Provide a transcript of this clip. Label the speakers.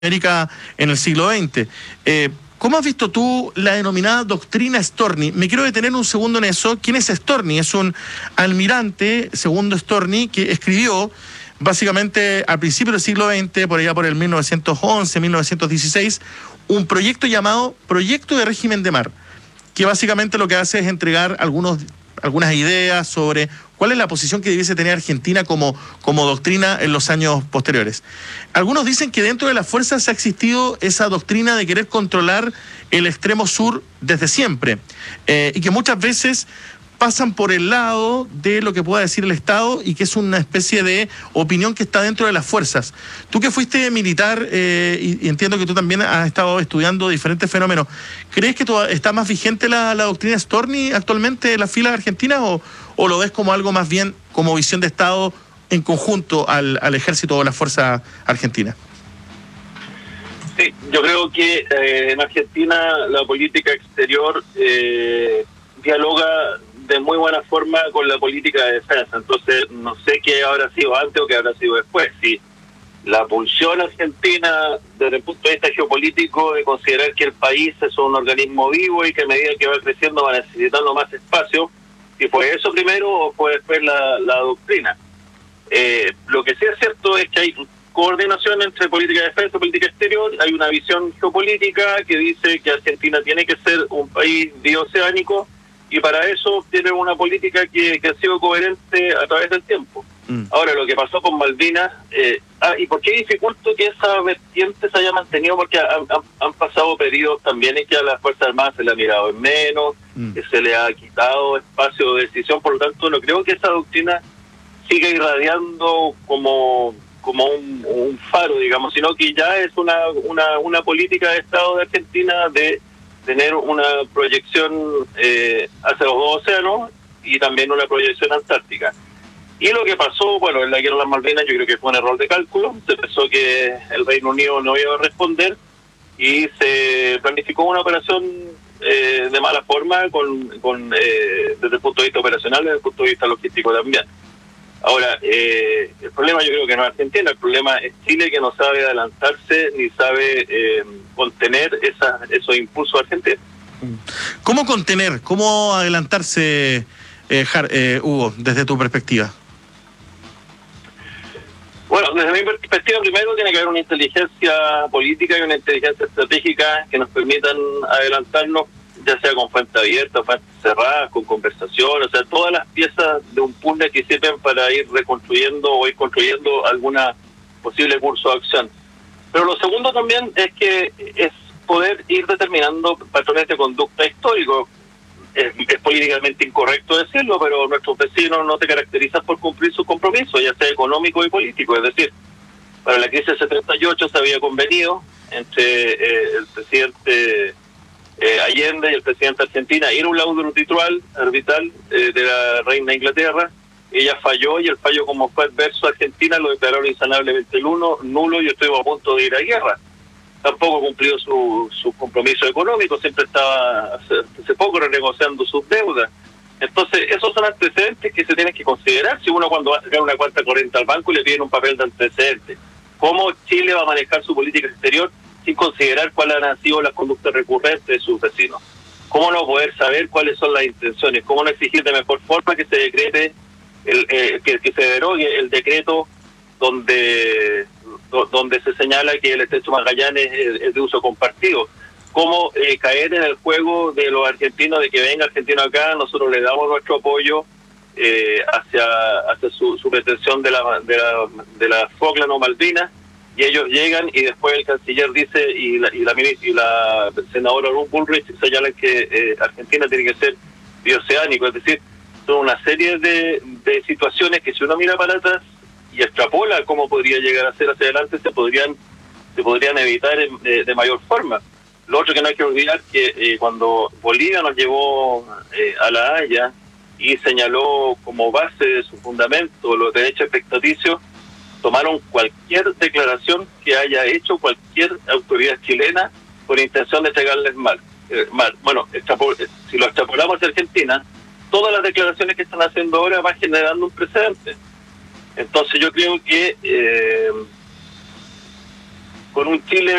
Speaker 1: América en el siglo XX. ¿Cómo has visto tú la denominada doctrina Storni? Me quiero detener un segundo en eso. ¿Quién es Storni? Es un almirante, segundo Storni, que escribió básicamente al principio del siglo XX, por allá por el 1911, 1916, un proyecto llamado Proyecto de Régimen de Mar, que básicamente lo que hace es entregar algunas ideas sobre cuál es la posición que debiese tener Argentina como doctrina en los años posteriores. Algunos dicen que dentro de las fuerzas ha existido esa doctrina de querer controlar el extremo sur desde siempre, y que muchas veces pasan por el lado de lo que pueda decir el Estado y que es una especie de opinión que está dentro de las fuerzas. Tú que fuiste militar, y entiendo que tú también has estado estudiando diferentes fenómenos, ¿crees que está más vigente la doctrina Storni actualmente en las filas argentinas o lo ves como algo más bien como visión de Estado en conjunto al ejército o la fuerza argentina?
Speaker 2: Sí, yo creo que en Argentina la política exterior dialoga de muy buena forma con la política de defensa. Entonces no sé qué habrá sido antes o qué habrá sido después. Si la pulsión argentina desde el punto de vista geopolítico de considerar que el país es un organismo vivo y que a medida que va creciendo va necesitando más espacio, si fue eso primero o fue después la doctrina. Lo que sí es cierto es que hay coordinación entre política de defensa y política exterior. Hay una visión geopolítica que dice que Argentina tiene que ser un país bioceánico, y para eso tiene una política que ha sido coherente a través del tiempo. Ahora, lo que pasó con Malvinas, ¿y por qué dificulto que esa vertiente se haya mantenido? Porque han pasado periodos también en que a las Fuerzas Armadas se le ha mirado en menos, que se le ha quitado espacio de decisión. Por lo tanto, no creo que esa doctrina siga irradiando como un faro, digamos, sino que ya es una política de Estado de Argentina de tener una proyección hacia los dos océanos y también una proyección antártica. Y lo que pasó, bueno, en la guerra de las Malvinas yo creo que fue un error de cálculo. Se pensó que el Reino Unido no iba a responder y se planificó una operación de mala forma desde el punto de vista operacional y desde el punto de vista logístico también. Ahora, el problema yo creo que no es Argentina, el problema es Chile, que no sabe adelantarse ni sabe contener esos impulsos argentinos.
Speaker 1: ¿Cómo contener, cómo adelantarse, Hugo, desde tu perspectiva?
Speaker 2: Bueno, desde mi perspectiva, primero tiene que haber una inteligencia política y una inteligencia estratégica que nos permitan adelantarnos, ya sea con fuentes abiertas, fuentes cerradas, con conversación, o sea, todas las piezas de un puzzle que sirven para ir reconstruyendo o ir construyendo alguna posible curso de acción. Pero lo segundo también es que es poder ir determinando patrones de conducta históricos. Es políticamente incorrecto decirlo, pero nuestros vecinos no se caracterizan por cumplir sus compromisos, ya sea económico y político. Es decir, para la crisis del 78 se había convenido entre el presidente Allende y el presidente de Argentina ir a un laudo arbitral de la reina de Inglaterra. Ella falló y el fallo, como fue adverso a Argentina, lo declararon insanablemente nulo y estuvimos a punto de ir a guerra. Tampoco cumplió su compromiso económico, siempre estaba hace poco renegociando sus deudas. Entonces, esos son antecedentes que se tienen que considerar si uno cuando va a sacar una cuenta corriente al banco le piden un papel de antecedentes. ¿Cómo Chile va a manejar su política exterior sin considerar cuáles han sido las conductas recurrentes de sus vecinos? ¿Cómo no poder saber cuáles son las intenciones? ¿Cómo no exigir de mejor forma que se decrete, que se derogue el decreto donde se señala que el estrecho Magallanes es de uso compartido? ¿Cómo caer en el juego de los argentinos de que venga argentino acá, nosotros le damos nuestro apoyo hacia su pretensión de la Falkland o Malvinas, y ellos llegan y después el canciller dice y la senadora Ruth Bullrich señalan que Argentina tiene que ser bioceánico? Es decir, son una serie de situaciones que si uno mira para atrás y extrapola cómo podría llegar a ser hacia adelante, se podrían evitar de mayor forma. Lo otro que no hay que olvidar que cuando Bolivia nos llevó a La Haya y señaló como base de su fundamento los derechos expectaticios, tomaron cualquier declaración que haya hecho cualquier autoridad chilena con intención de entregarles mal. Bueno, si lo extrapolamos hacia Argentina, todas las declaraciones que están haciendo ahora van generando un precedente. Entonces yo creo que con un Chile